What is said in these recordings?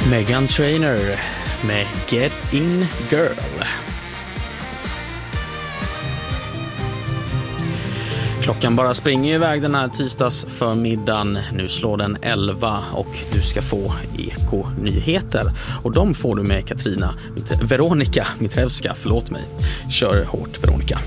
Meghan Trainor med Get In Girl. Klockan bara springer iväg den här tisdagsförmiddagen. Nu slår den 11 och du ska få Eko-nyheter. Och de får du med Veronica Mitrevska, förlåt mig. Kör hårt, Veronica.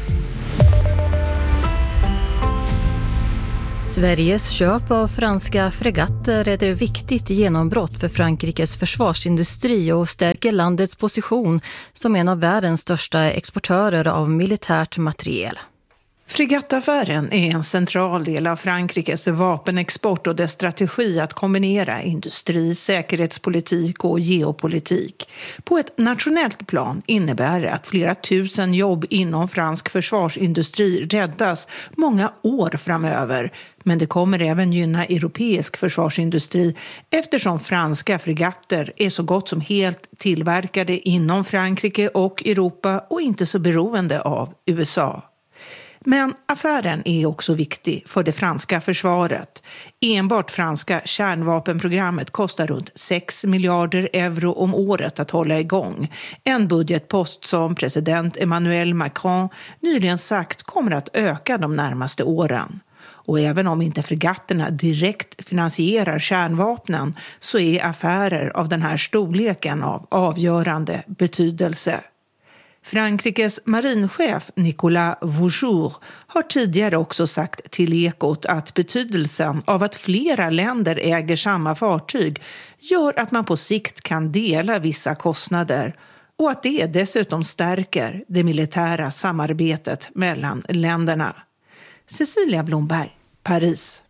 Sveriges köp av franska fregatter är ett viktigt genombrott för Frankrikes försvarsindustri och stärker landets position som en av världens största exportörer av militärt materiel. Fregattaffären är en central del av Frankrikes vapenexport och dess strategi att kombinera industri, säkerhetspolitik och geopolitik. På ett nationellt plan innebär det att flera tusen jobb inom fransk försvarsindustri räddas många år framöver. Men det kommer även gynna europeisk försvarsindustri eftersom franska fregatter är så gott som helt tillverkade inom Frankrike och Europa och inte så beroende av USA. Men affären är också viktig för det franska försvaret. Enbart franska kärnvapenprogrammet kostar runt 6 miljarder euro om året att hålla igång. En budgetpost som president Emmanuel Macron nyligen sagt kommer att öka de närmaste åren. Och även om inte fregatterna direkt finansierar kärnvapnen så är affärer av den här storleken av avgörande betydelse. Frankrikes marinchef Nicolas Vaujour har tidigare också sagt till Ekot att betydelsen av att flera länder äger samma fartyg gör att man på sikt kan dela vissa kostnader och att det dessutom stärker det militära samarbetet mellan länderna. Cecilia Blomberg, Paris.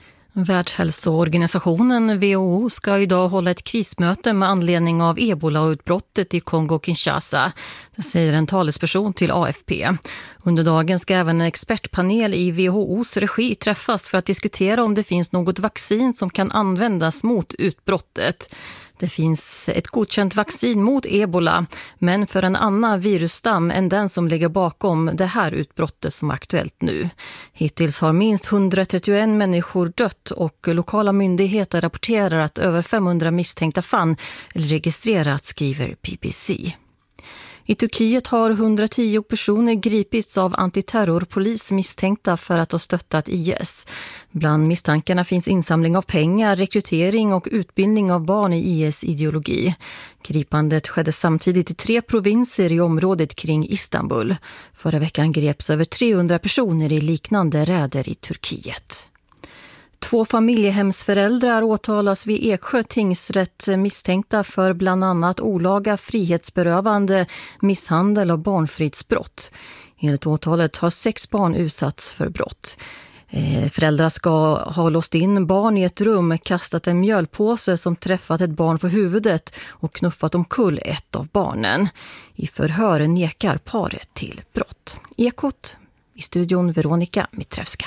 Världshälsoorganisationen WHO ska idag hålla ett krismöte med anledning av Ebola-utbrottet i Kongo-Kinshasa. Det säger en talesperson till AFP. Under dagen ska även en expertpanel i WHO:s regi träffas för att diskutera om det finns något vaccin som kan användas mot utbrottet. Det finns ett godkänt vaccin mot Ebola, men för en annan virusstam än den som ligger bakom det här utbrottet som är aktuellt nu. Hittills har minst 131 människor dött och lokala myndigheter rapporterar att över 500 misstänkta fall registrerats, skriver BBC. I Turkiet har 110 personer gripits av antiterrorpolis misstänkta för att ha stöttat IS. Bland misstankarna finns insamling av pengar, rekrytering och utbildning av barn i IS-ideologi. Gripandet skedde samtidigt i 3 provinser i området kring Istanbul. Förra veckan greps över 300 personer i liknande räder i Turkiet. 2 familjehemsföräldrar åtalas vid Eksjö tingsrätt misstänkta för bland annat olaga frihetsberövande, misshandel och barnfridsbrott. Enligt åtalet har 6 barn utsatts för brott. Föräldrar ska ha låst in barn i ett rum, kastat en mjölpåse som träffat ett barn på huvudet och knuffat omkull ett av barnen. I förhör nekar paret till brott. Ekot i studion Veronica Mitrevska.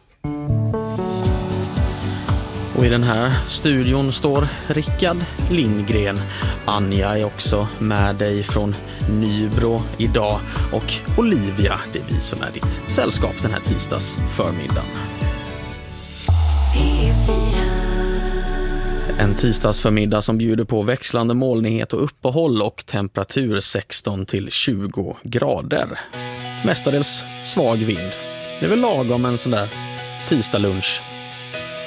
Och i den här studion står Rickard Lindgren. Anja är också med dig från Nybro idag. Och Olivia, det är vi som är ditt sällskap den här tisdags förmiddagen. En tisdagsförmiddag som bjuder på växlande molnighet och uppehåll och temperatur 16 till 20 grader. Mestadels svag vind. Det är väl lagom en sån där tisdag lunch.